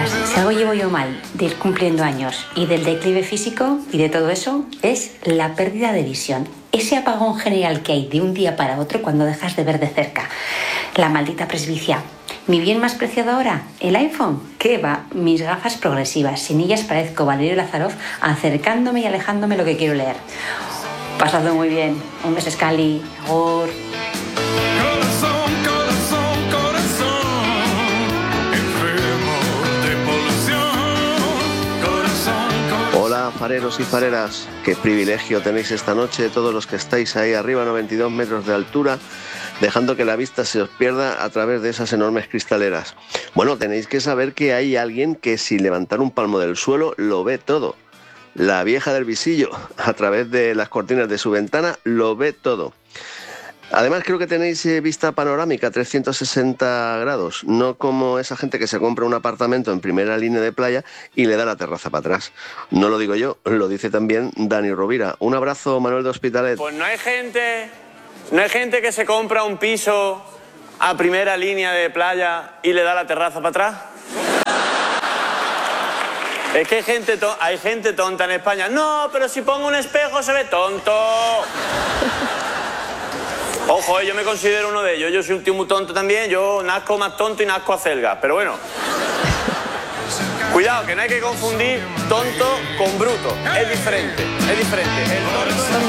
Si algo llevo yo mal de ir cumpliendo años y del declive físico y de todo eso, es la pérdida de visión. Ese apagón general que hay de un día para otro cuando dejas de ver de cerca. La maldita presbicia. ¿Mi bien más preciado ahora? ¿El iPhone? ¿Qué va? Mis gafas progresivas. Sin ellas parezco Valerio Lázarov, acercándome y alejándome lo que quiero leer. Pasadlo muy bien. Un beso, Scali. Agur. Hola, fareros y fareras. Qué privilegio tenéis esta noche todos los que estáis ahí arriba a 92 metros de altura, dejando que la vista se os pierda a través de esas enormes cristaleras. Bueno, tenéis que saber que hay alguien que sin levantar un palmo del suelo lo ve todo. La vieja del visillo, a través de las cortinas de su ventana, lo ve todo. Además, creo que tenéis vista panorámica 360 grados, no como esa gente que se compra un apartamento en primera línea de playa y le da la terraza para atrás. No lo digo yo, lo dice también Dani Rovira. Un abrazo, Manuel de Hospitalet. Pues no hay gente que se compra un piso a primera línea de playa y le da la terraza para atrás. Es que hay gente tonta en España. No, pero si pongo un espejo se ve tonto. Ojo, yo me considero uno de ellos. Yo soy un tío muy tonto también. Yo nazco más tonto y nazco a celga. Pero bueno. Cuidado, que no hay que confundir tonto con bruto. Es diferente, es diferente. El tonto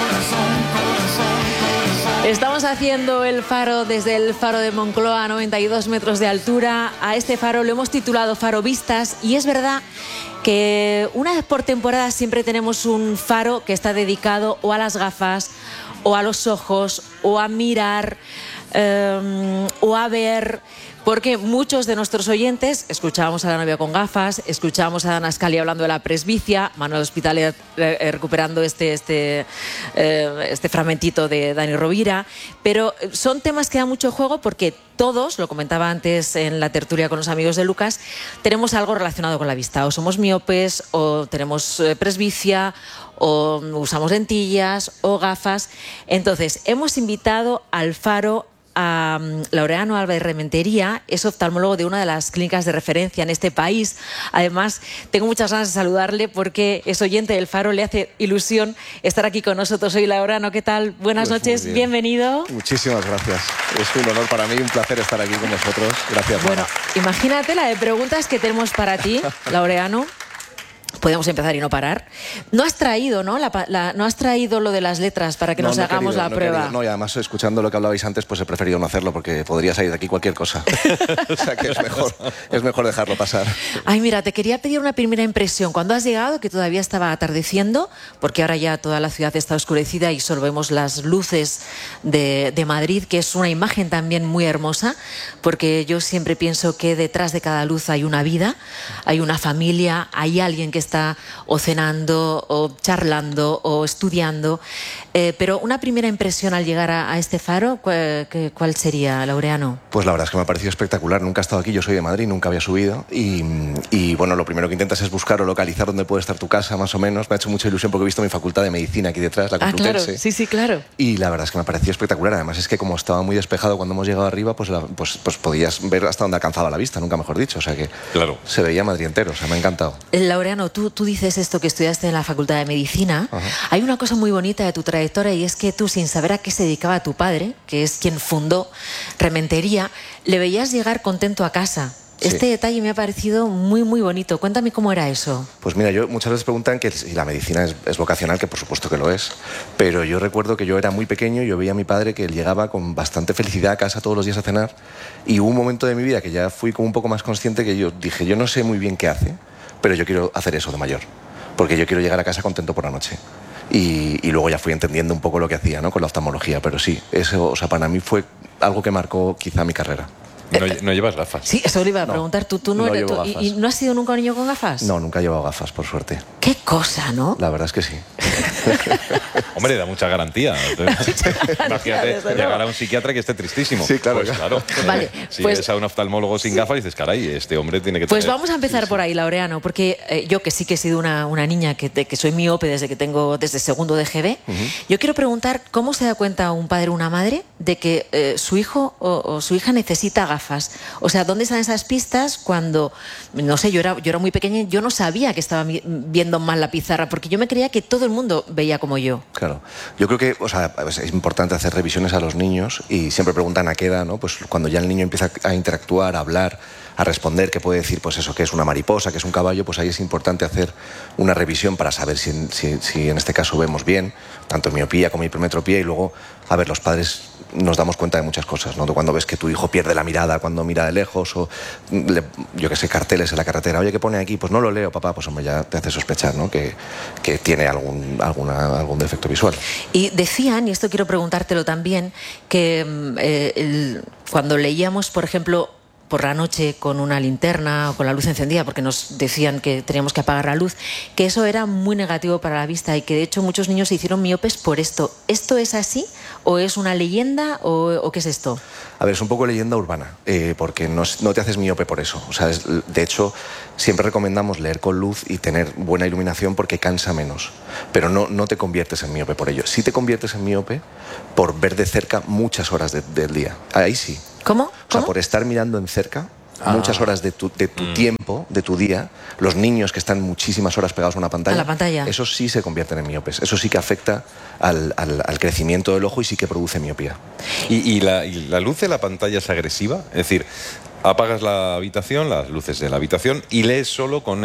Estamos haciendo el faro desde el faro de Moncloa a 92 metros de altura. A este faro lo hemos titulado Faro Vistas y es verdad que una vez por temporada siempre tenemos un faro que está dedicado o a las gafas o a los ojos o a mirar o a ver. Porque muchos de nuestros oyentes, escuchábamos a la novia con gafas, escuchábamos a Dana Scali hablando de la presbicia, Manuel Hospitalet recuperando este fragmentito de Dani Rovira, pero son temas que dan mucho juego porque todos, lo comentaba antes en la tertulia con los amigos de Lucas, tenemos algo relacionado con la vista, o somos miopes, o tenemos presbicia, o usamos lentillas, o gafas. Entonces, hemos invitado al faro a Laureano Álvarez Rementería, es oftalmólogo de una de las clínicas de referencia en este país. Además, tengo muchas ganas de saludarle porque es oyente del Faro, le hace ilusión estar aquí con nosotros hoy. Laureano, ¿qué tal? Buenas noches, bienvenido. Muchísimas gracias. Es un honor para mí, un placer estar aquí con vosotros. Gracias. Bueno, imagínate la de preguntas que tenemos para ti, Laureano. Podemos empezar y no parar. No has traído, ¿no? No has traído lo de las letras para que nos hagamos la prueba. No, y además, escuchando lo que hablabais antes, pues he preferido no hacerlo porque podría salir de aquí cualquier cosa. O sea que es mejor dejarlo pasar. Ay, mira, te quería pedir una primera impresión. Cuando has llegado, que todavía estaba atardeciendo, porque ahora ya toda la ciudad está oscurecida y solo vemos las luces de Madrid, que es una imagen también muy hermosa, porque yo siempre pienso que detrás de cada luz hay una vida, hay una familia, hay alguien que está o cenando, o charlando, o estudiando. Pero una primera impresión al llegar a este faro, ¿cuál sería, Laureano? Pues la verdad es que me ha parecido espectacular. Nunca he estado aquí, yo soy de Madrid, nunca había subido. Y bueno, lo primero que intentas es buscar o localizar dónde puede estar tu casa, más o menos. Me ha hecho mucha ilusión porque he visto mi facultad de medicina aquí detrás, la Complutense. Claro, sí, claro. Y la verdad es que me ha parecido espectacular. Además es que como estaba muy despejado cuando hemos llegado arriba, pues podías ver hasta dónde alcanzaba la vista, nunca mejor dicho. O sea que se veía Madrid entero, o sea, me ha encantado. Laureano, tú dices esto que estudiaste en la Facultad de Medicina. Hay una cosa muy bonita de tu trayectoria y es que tú, sin saber a qué se dedicaba tu padre, que es quien fundó Rementería, le veías llegar contento a casa. Sí. Este detalle me ha parecido muy, muy bonito. Cuéntame cómo era eso. Pues mira, muchas veces preguntan que si la medicina es vocacional, que por supuesto que lo es. Pero yo recuerdo que yo era muy pequeño y yo veía a mi padre que él llegaba con bastante felicidad a casa todos los días a cenar. Y hubo un momento de mi vida que ya fui como un poco más consciente que yo dije, yo no sé muy bien qué hace, pero yo quiero hacer eso de mayor. Porque yo quiero llegar a casa contento por la noche. Y luego ya fui entendiendo un poco lo que hacía, ¿no? Con la oftalmología. Pero sí, eso, o sea, para mí fue algo que marcó quizá mi carrera. No llevas gafas. Sí, eso le iba a preguntar. ¿Tú no eres, ¿Y no has sido nunca un niño con gafas? No, nunca he llevado gafas, por suerte. Qué cosa, ¿no? La verdad es que sí. Hombre, da mucha garantía. Imagínate llegar a un psiquiatra que esté tristísimo. Sí, claro. Pues, claro. Vale, Si pues, ves a un oftalmólogo sin gafas, dices, caray, este hombre tiene que pues tener... vamos a empezar por ahí, Laureano, porque yo que sí que he sido una niña que soy miope desde segundo de GB, yo quiero preguntar cómo se da cuenta un padre o una madre de que su hijo o su hija necesita gafas. O sea, ¿dónde están esas pistas cuando, no sé, yo era muy pequeña y yo no sabía que estaba viendo mal la pizarra, porque yo me creía que todo el mundo veía como yo? Claro. Yo creo que, o sea, es importante hacer revisiones a los niños y siempre preguntan a qué edad, ¿no? Pues cuando ya el niño empieza a interactuar, a hablar, a responder, que puede decir, pues eso, que es una mariposa, que es un caballo, pues ahí es importante hacer una revisión para saber si en este caso vemos bien, tanto miopía como hipermetropía, y luego, a ver, los padres nos damos cuenta de muchas cosas, ¿no? Cuando ves que tu hijo pierde la mirada cuando mira de lejos, o yo que sé, carteles en la carretera, oye, ¿qué pone aquí? Pues no lo leo, papá, pues hombre, ya te hace sospechar, ¿no? Que tiene algún defecto visual. Y decían, y esto quiero preguntártelo también, que cuando leíamos, por ejemplo, por la noche con una linterna o con la luz encendida, porque nos decían que teníamos que apagar la luz, que eso era muy negativo para la vista y que de hecho muchos niños se hicieron miopes por esto. ¿Esto es así o es una leyenda o qué es esto? A ver, es un poco leyenda urbana, porque no te haces miope por eso. O sea, de hecho, siempre recomendamos leer con luz y tener buena iluminación porque cansa menos, pero no te conviertes en miope por ello. Sí te conviertes en miope por ver de cerca muchas horas del día. Ahí sí. ¿Cómo? O sea, por estar mirando en cerca muchas horas de tu tiempo, de tu día, los niños que están muchísimas horas pegados a una pantalla, a la pantalla, esos sí se convierten en miopes. Eso sí que afecta al crecimiento del ojo y sí que produce miopía. ¿Y la luz de la pantalla es agresiva? Es decir, apagas la habitación, las luces de la habitación, y lees solo con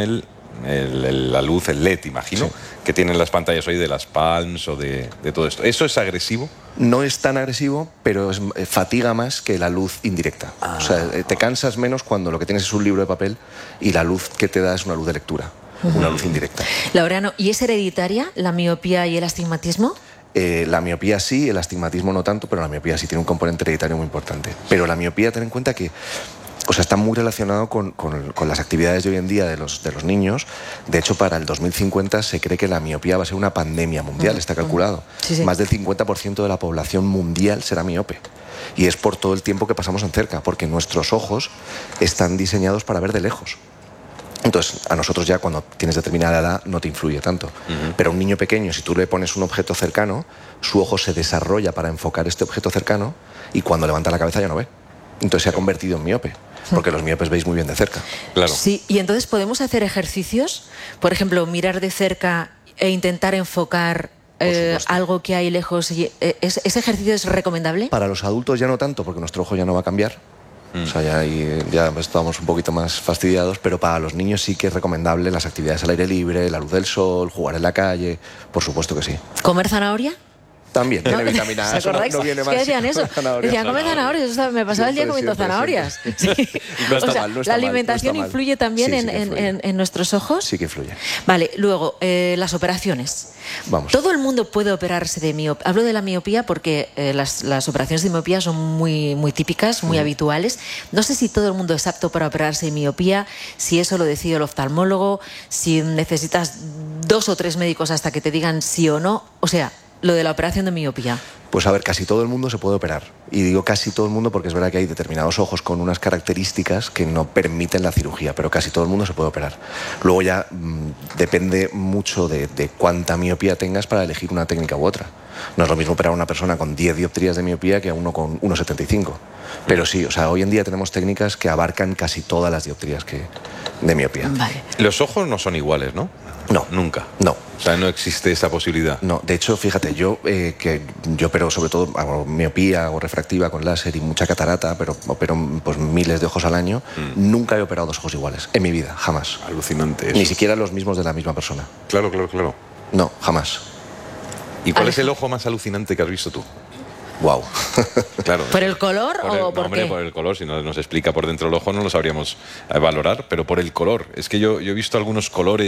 la luz, el LED, imagino, sí, que tienen las pantallas hoy de las Palms o de todo esto. ¿Eso es agresivo? No es tan agresivo, pero fatiga más que la luz indirecta. O sea, te cansas menos cuando lo que tienes es un libro de papel y la luz que te da es una luz de lectura, una luz indirecta. Laureano, ¿y es hereditaria la miopía y el astigmatismo? La miopía sí, el astigmatismo no tanto, pero la miopía sí tiene un componente hereditario muy importante. Pero la miopía, ten en cuenta que, o sea, está muy relacionado con las actividades de hoy en día de los niños. De hecho, para el 2050 se cree que la miopía va a ser una pandemia mundial, está calculado. Sí. Más del 50% de la población mundial será miope. Y es por todo el tiempo que pasamos en cerca, porque nuestros ojos están diseñados para ver de lejos. Entonces, a nosotros ya cuando tienes determinada edad no te influye tanto. Pero a un niño pequeño, si tú le pones un objeto cercano, su ojo se desarrolla para enfocar este objeto cercano y cuando levanta la cabeza ya no ve. Entonces se ha convertido en miope, porque los miopes veis muy bien de cerca. Claro. Sí, y entonces podemos hacer ejercicios, por ejemplo, mirar de cerca e intentar enfocar algo que hay lejos. ¿Ese ejercicio es recomendable? Para los adultos ya no tanto, porque nuestro ojo ya no va a cambiar. O sea, ya estamos un poquito más fastidiados, pero para los niños sí que es recomendable las actividades al aire libre, la luz del sol, jugar en la calle, por supuesto que sí. ¿Comer zanahoria? También tiene vitamina A. ¿Os acordáis? No viene mal. ¿Qué decían eso? Decían, come zanahorias. Me pasaba el día comiendo zanahorias. Sí. No está mal, no está ¿La alimentación influye también en nuestros ojos? Sí que influye. Vale, luego, las operaciones. Vamos. Todo el mundo puede operarse de miopía. Hablo de la miopía porque las operaciones de miopía son muy típicas, muy habituales. No sé si todo el mundo es apto para operarse de miopía, si eso lo decide el oftalmólogo, si necesitas 2 o 3 médicos hasta que te digan sí o no. O sea, lo de la operación de miopía. Pues a ver, casi todo el mundo se puede operar. Y digo casi todo el mundo porque es verdad que hay determinados ojos con unas características que no permiten la cirugía, pero casi todo el mundo se puede operar. Luego ya depende mucho de cuánta miopía tengas para elegir una técnica u otra. No es lo mismo operar a una persona con 10 dioptrías de miopía que a uno con 1,75. Pero sí, o sea, hoy en día tenemos técnicas que abarcan casi todas las dioptrías de miopía. Vale. Los ojos no son iguales, ¿no? No. Nunca. No. O sea, no existe esa posibilidad. No, de hecho, fíjate, yo opero sobre todo hago miopía o refractiva con láser y mucha catarata, pero opero pues miles de ojos al año. Nunca he operado 2 ojos iguales, en mi vida, jamás. Alucinante eso. Ni siquiera los mismos de la misma persona. Claro. No, jamás. ¿Y cuál es el ojo más alucinante que has visto tú? Wow. Claro. ¿Por el color o por hombre, qué? Por el color. Si no nos explica por dentro el ojo no lo sabríamos valorar, pero por el color. Es que yo he visto algunos colores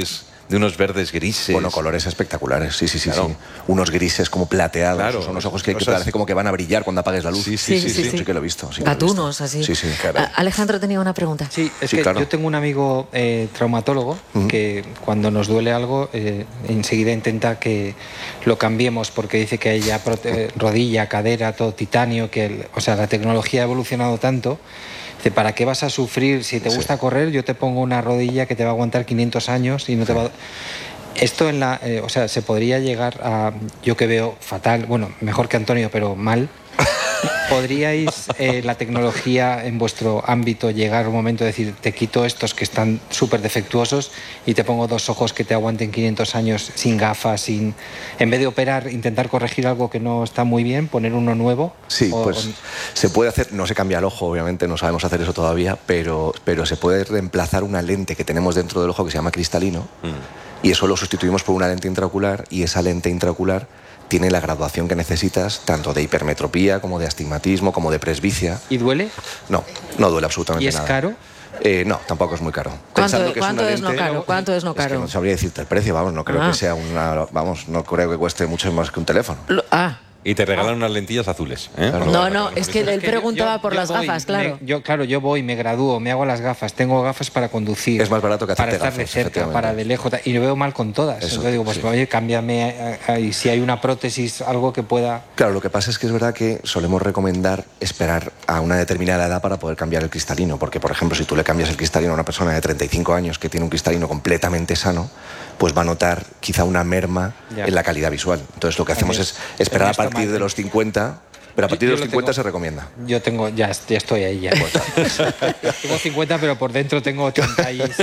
de unos verdes grises. Bueno, colores espectaculares, sí. Claro. Unos grises como plateados, Claro, son unos ojos que cosas... parece como que van a brillar cuando apagues la luz. Sí, que lo he visto. Sí, Gatunos, así. Sí, Alejandro tenía una pregunta. Sí, es Sí, que claro. yo tengo un amigo traumatólogo que cuando nos duele algo enseguida intenta que lo cambiemos porque dice que hay ya rodilla, cadera, todo titanio, o sea, la tecnología ha evolucionado tanto. Dice, ¿para qué vas a sufrir? Si te gusta correr, yo te pongo una rodilla que te va a aguantar 500 años y no te va a... Esto o sea, se podría llegar a... Yo que veo fatal, bueno, mejor que Antonio, pero mal. ¿Podríais, la tecnología en vuestro ámbito, llegar a un momento de decir, te quito estos que están súper defectuosos y te pongo 2 ojos que te aguanten 500 años sin gafas, en vez de operar, intentar corregir algo que no está muy bien, poner uno nuevo? Sí, pues se puede hacer, no se cambia el ojo, obviamente, no sabemos hacer eso todavía, pero se puede reemplazar una lente que tenemos dentro del ojo que se llama cristalino y eso lo sustituimos por una lente intraocular y esa lente intraocular tiene la graduación que necesitas, tanto de hipermetropía como de astigmatismo, como de presbicia. ¿Y duele? No duele absolutamente nada. ¿Y es caro? No, tampoco es muy caro. ¿Cuánto es no caro? ¿Cuánto es no caro? Es que no sabría decirte el precio, vamos, no creo que sea no creo que cueste mucho más que un teléfono. Y te regalan unas lentillas azules. No, es que él preguntaba por las gafas, claro. Yo voy, me gradúo, me hago las gafas, tengo gafas para conducir. Es más barato que hacerte para estar de gafas, cerca, para de lejos, y lo veo mal con todas. Eso, Entonces digo, pues oye, cámbiame, y si hay una prótesis, algo que pueda... Claro, lo que pasa es que es verdad que solemos recomendar esperar a una determinada edad para poder cambiar el cristalino, porque por ejemplo, si tú le cambias el cristalino a una persona de 35 años que tiene un cristalino completamente sano, pues va a notar quizá una merma en la calidad visual. Entonces lo que hacemos es esperar a partir de los 50, pero a partir de los 50 se recomienda. Yo tengo, ya estoy ahí ya. Tengo 50, pero por dentro tengo 86.